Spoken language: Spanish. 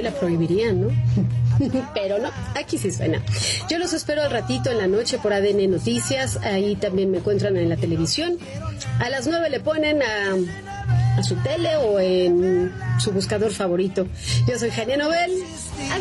la prohibirían, ¿no? Pero no, aquí sí suena. Yo los espero al ratito en la noche por ADN Noticias. Ahí también me encuentran en la televisión. A las 9 le ponen a su tele o en su buscador favorito. Yo soy Jania Nobel.